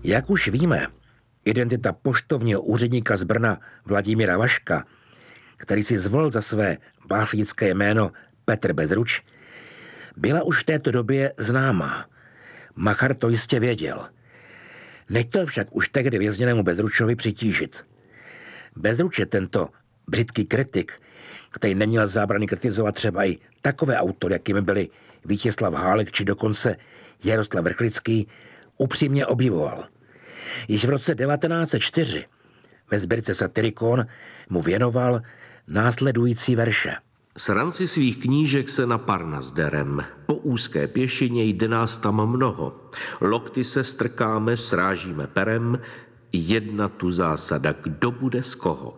Jak už víme, identita poštovního úředníka z Brna Vladimíra Vaška, který si zvolil za své básnické jméno Petr Bezruč, byla už v této době známá. Machar to jistě věděl. Nechtěl však už tehdy vězněnému Bezručovi přitížit. Bezruč je tento břitký kritik, který neměl zábrany kritizovat třeba i takové autory, jakými byli Vítězslav Hálek či dokonce Jaroslav Vrchlický, upřímně obdivoval. Již v roce 1904 ve sbírce Satyrikon mu věnoval následující verše. Z ranci svých knížek se na Parnas derem, po úzké pěšině jde nás tam mnoho. Lokty se strkáme, srážíme perem, jedna tu zásada, kdo bude z koho.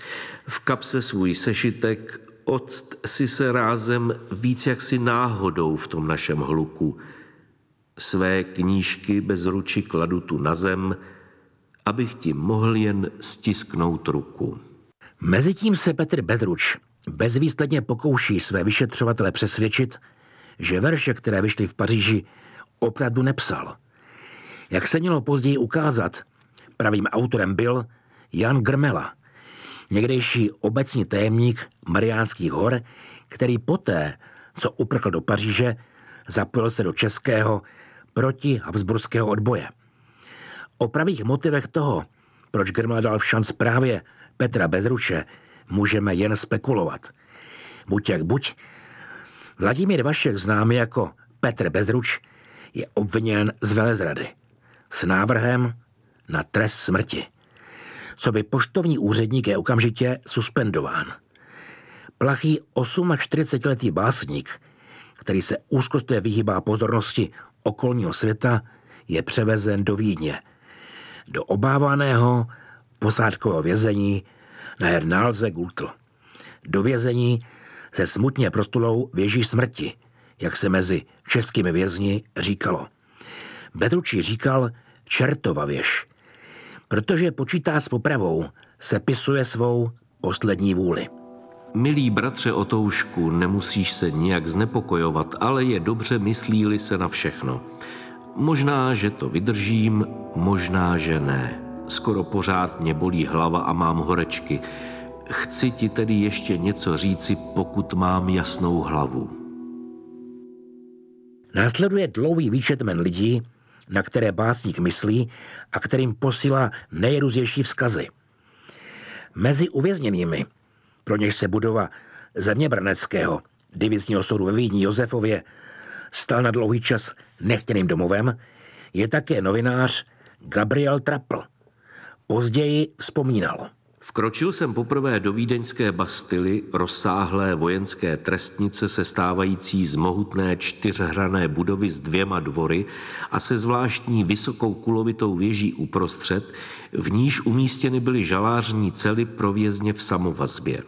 V kapse svůj sešitek, oct si se rázem víc jaksi náhodou v tom našem hluku. Své knížky bez ruči kladu tu na zem, abych ti mohl jen stisknout ruku. Mezitím se Petr Bezruč bezvýsledně pokouší své vyšetřovatele přesvědčit, že verše, které vyšly v Paříži, opravdu nepsal. Jak se mělo později ukázat, pravým autorem byl Jan Grmela, někdejší obecní tajemník Mariánských hor, který poté, co uprchl do Paříže, zapojil se do českého protihabsburského odboje. O pravých motivech toho, proč Grmela dal v šanc právě Petra Bezruče, můžeme jen spekulovat. Buď jak buď, Vladimír Vašek, známý jako Petr Bezruč, je obviněn z velezrady s návrhem na trest smrti. Coby poštovní úředník je okamžitě suspendován. Plachý 48letý básník, který se úzkostně vyhýbá pozornosti okolního světa, je převezen do Vídně, do obávaného posádkového vězení na Hernálze Gultl. Do vězení se smutně prostulou věží smrti, jak se mezi českými vězni říkalo. Bezruč říkal čertova věž. Protože počítá s popravou, sepisuje svou poslední vůli. Milý bratře Otoušku, nemusíš se nijak znepokojovat, ale je dobře, myslí-li se na všechno. Možná, že to vydržím, možná, že ne. Skoro pořád mě bolí hlava a mám horečky. Chci ti tedy ještě něco říci, pokud mám jasnou hlavu. Následuje dlouhý výčet jmen lidí, na které básník myslí a kterým posílá nejrůznější vzkazy. Mezi uvězněnými, pro něž se budova Zeměbraneckého divizního soudu ve Vídni Josefově stal na dlouhý čas nechtěným domovem, je také novinář Gabriel Trapl. Později vzpomínal. Vkročil jsem poprvé do vídeňské Bastily, rozsáhlé vojenské trestnice sestávající z mohutné čtyřhrané budovy s 2 dvory a se zvláštní vysokou kulovitou věží uprostřed, v níž umístěny byly žalářní cely pro vězně v samovazbě.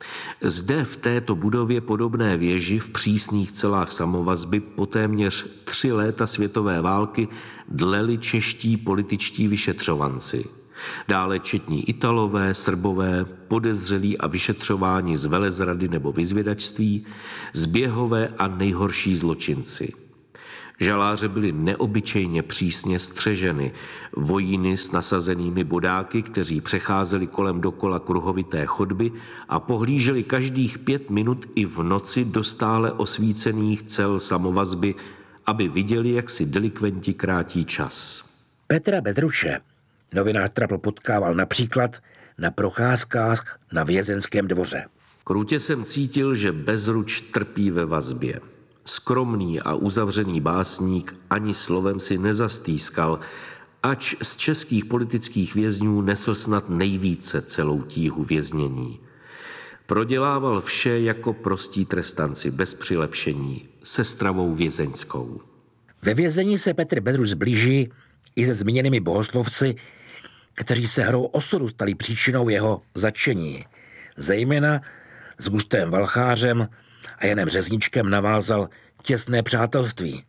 Zde v této budově podobné věži v přísných celách samovazby po téměř 3 léta světové války dleli čeští političtí vyšetřovanci. Dále četní Italové, Srbové, podezřelí a vyšetřováni z velezrady nebo vyzvědačství, zběhové a nejhorší zločinci. Žaláře byly neobyčejně přísně střeženy, vojíny s nasazenými bodáky, kteří přecházeli kolem dokola kruhovité chodby a pohlíželi každých 5 minut i v noci do stále osvícených cel samovazby, aby viděli, jak si delikventi krátí čas. Petra Bezruče novinář Trapl potkával například na procházkách na vězenském dvoře. Krutě jsem cítil, že Bezruč trpí ve vazbě. Skromný a uzavřený básník ani slovem si nezastýskal, ač z českých politických vězňů nesl snad nejvíce celou tíhu věznění. Prodělával vše jako prostí trestanci, bez přilepšení, se stravou vězeňskou. Ve vězení se Petr Bezruč zblíží i se zmíněnými bohoslovci, kteří se hrou osudu stali příčinou jeho zatčení. Zejména s Gustavem Valchářem a Janem Řezničkem navázal těsné přátelství.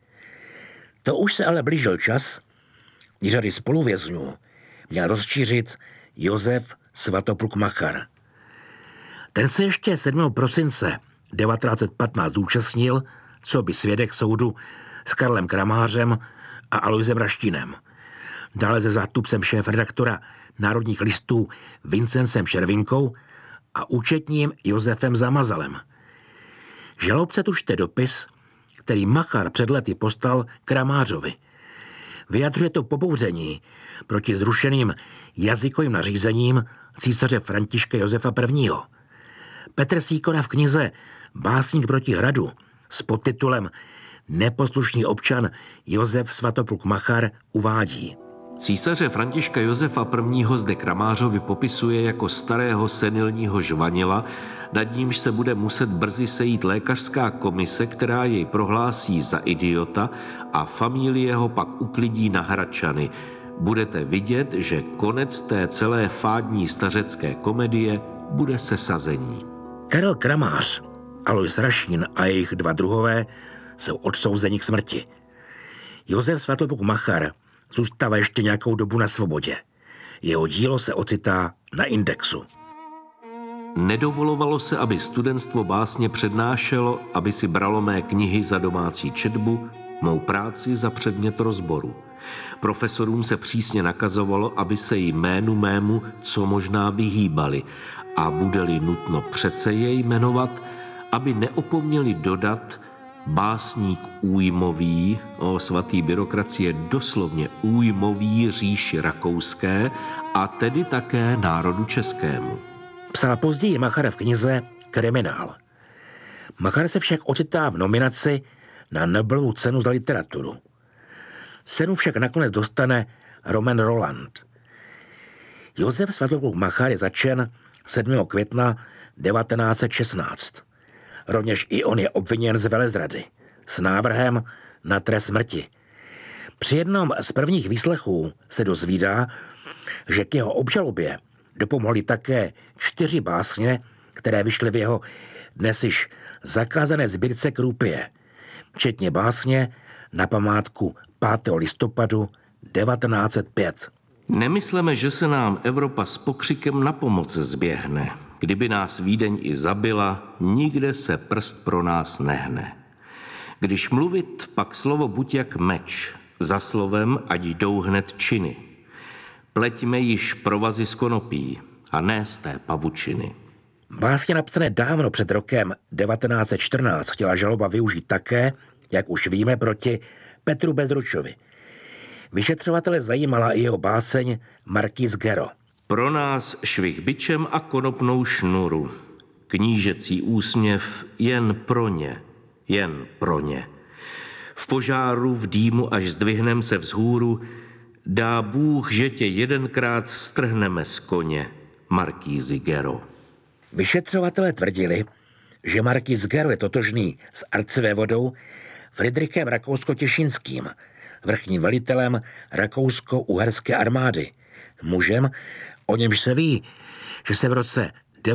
To už se ale blížil čas, kdy řady spoluvězňů měl rozšířit Josef Svatopluk Machar. Ten se ještě 7. prosince 1915 zúčastnil, co by svědek soudu s Karlem Kramářem a Aloisem Raštinem. dále se zástupcem šéfredaktora Národních listů Vincencem Červinkou a účetním Josefem Zamazalem. Žalobce tu čte dopis, který Machar před lety poslal Kramářovi. Vyjadřuje to pobouření proti zrušeným jazykovým nařízením císaře Františka Josefa I. Petr Sýkora v knize Básník proti hradu s podtitulem Neposlušný občan Josef Svatopluk Machar uvádí: Císaře Františka Josefa I. Zde Kramářovi popisuje jako starého senilního žvanila, nad nímž se bude muset brzy sejít lékařská komise, která jej prohlásí za idiota a familie ho pak uklidí na Hradčany. Budete vidět, že konec té celé fádní stařecké komedie bude sesazení. Karel Kramář, Alois Rašín a jejich dva druhové jsou odsouzeni k smrti. Josef Svatopluk Machar zůstává ještě nějakou dobu na svobodě. Jeho dílo se ocitá na Indexu. Nedovolovalo se, aby studentstvo básně přednášelo, aby si bralo mé knihy za domácí četbu, mou práci za předmět rozboru. Profesorům se přísně nakazovalo, aby se jménu mému co možná vyhýbali a bude-li nutno přece jej jmenovat, aby neopomněli dodat básník újmový, svatý byrokracie doslovně újmový říši rakouské a tedy také národu českému. Psal později Machar v knize Kriminál. Machar se však ocitá v nominaci na Nobelovu cenu za literaturu. Cenu však nakonec dostane Romain Rolland. Josef Svatopluk Machar je zatčen 7. května 1916. Rovněž i on je obviněn z velezrady s návrhem na trest smrti. Při jednom z prvních výslechů se dozvídá, že k jeho obžalobě dopomohly také 4 básně, které vyšly v jeho dnes již zakázané sbírce Krupie, včetně básně na památku 5. listopadu 1905. Nemysleme, že se nám Evropa s pokřikem na pomoc zběhne. Kdyby nás Vídeň i zabila, nikde se prst pro nás nehne. Když mluvit, pak slovo buď jak meč, za slovem ať jdou hned činy. Pleťme již provazy z konopí a ne z té pavučiny. Básně napsané dávno před rokem 1914 chtěla žaloba využít také, jak už víme, proti Petru Bezručovi. Vyšetřovatele zajímala i jeho báseň Markýz Gero. Pro nás švih bičem a konopnou šnuru. Knížecí úsměv jen pro ně, jen pro ně. V požáru, v dýmu, až zdvihnem se vzhůru, dá Bůh, že tě jedenkrát strhneme z koně, Markýzi Gero. Vyšetřovatelé tvrdili, že Markýz Gero je totožný s arcivévodou Fridrichem Rakousko-Těšínským, vrchním velitelem rakousko-uherské armády, mužem, o němž se ví, že se v roce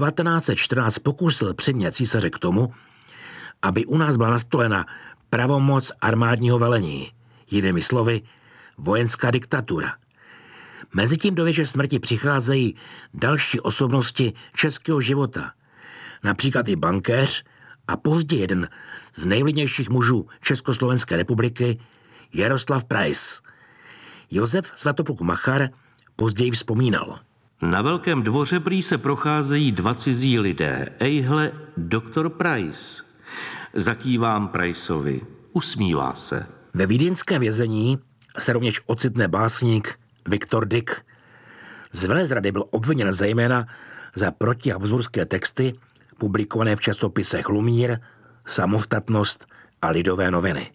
1914 pokusil přimět císaře k tomu, aby u nás byla nastolena pravomoc armádního velení, jinými slovy vojenská diktatura. Mezitím do věže smrti přicházejí další osobnosti českého života, například i bankéř a později jeden z nejvlivnějších mužů Československé republiky, Jaroslav Preiss. Josef Svatopluk Machar později vzpomínal. Na Velkém dvoře prý se procházejí 2 cizí lidé. Ejhle, doktor Preiss. Zakývám Preissovi. Usmívá se. Ve vídeňském vězení se rovněž ocitne básník Viktor Dyk. Z velezrady byl obviněn zejména za protihabsburské texty publikované v časopisech Lumír, Samostatnost a Lidové noviny.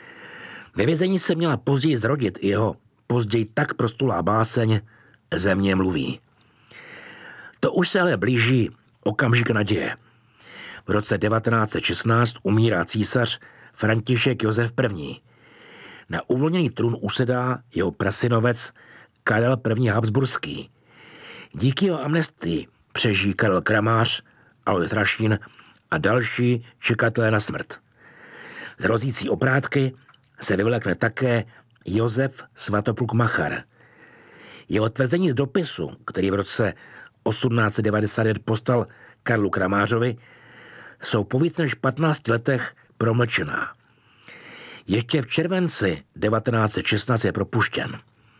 Ve vězení se měla později zrodit i jeho později tak prostulá báseň Země mluví. To už se ale blíží okamžik naděje. V roce 1916 umírá císař František Josef I. Na uvolněný trůn usedá jeho prasynovec Karel I. Habsburský. Díky jeho amnestii přežijí Karel Kramář, Alois Rašín a další čekatelé na smrt. Z rodící oprátky se vyvlekne také Josef Svatopluk Machar. Jeho tvrzení z dopisu, který v roce 1899 poslal Karlu Kramářovi, jsou po víc než 15 letech promlčená. Ještě v červenci 1916 je propuštěn.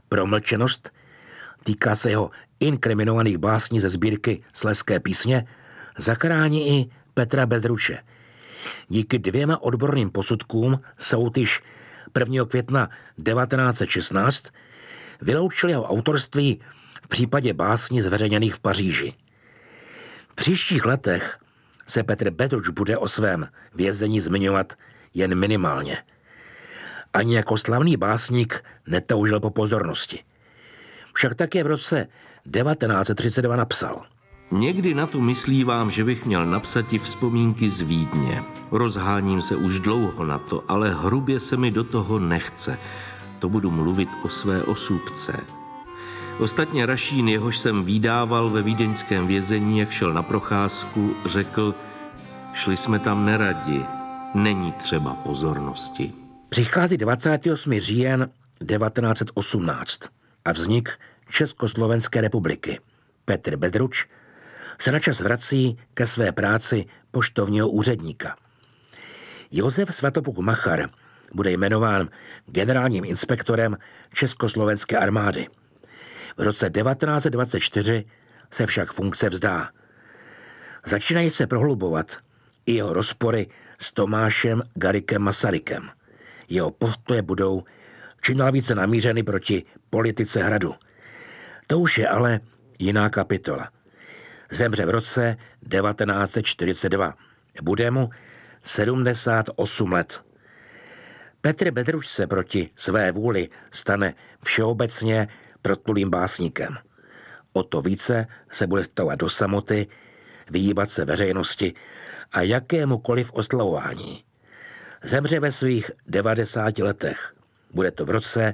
promlčenost, týká se jeho inkriminovaných básní ze sbírky Slezské písně, zachrání i Petra Bedruče. Díky 2 odborným posudkům soud již 1. května 1916 vyloučil jeho autorství v případě básní zveřejněných v Paříži. V příštích letech se Petr Bedruč bude o svém vězení zmiňovat jen minimálně. Ani jako slavný básník netoužil po pozornosti. Však také v roce 1932 napsal: Někdy na to myslívám, že bych měl napsat i vzpomínky z Vídně. Rozháním se už dlouho na to, ale hrubě se mi do toho nechce. To budu mluvit o své osůbce. Ostatně Rašín, jehož jsem vídával ve vídeňském vězení, jak šel na procházku, řekl: šli jsme tam neradi, není třeba pozornosti. Přichází 28. říjen 1918 a vznik Československé republiky. Petr Bedruč se načas vrací ke své práci poštovního úředníka. Josef Svatopluk Machar bude jmenován generálním inspektorem Československé armády. V roce 1924 se však funkce vzdá. Začínají se prohlubovat i jeho rozpory s Tomášem Garrigue Masarykem. Jeho postoje budou čím dál více namířeny proti politice hradu. To už je ale jiná kapitola. Zemře v roce 1942. Bude mu 78 let. Petr Bedruč se proti své vůli stane všeobecně protlulým básníkem. O to více se bude stavovat do samoty, vyhýbat se veřejnosti a jakémukoliv oslavování. Zemře ve svých 90 letech. Bude to v roce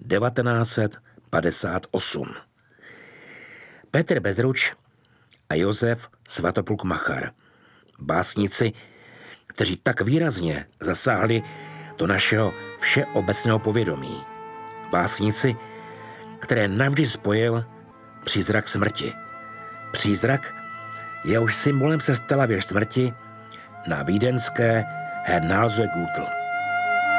1958. Petr Bedruč a Josef Svatopluk Machar. Básníci, kteří tak výrazně zasáhli do našeho všeobecného povědomí. Básníci, které navždy spojil přízrak smrti. Přízrak, jehož symbolem se stala věž smrti na vídeňské Hernalsöe Gürtel.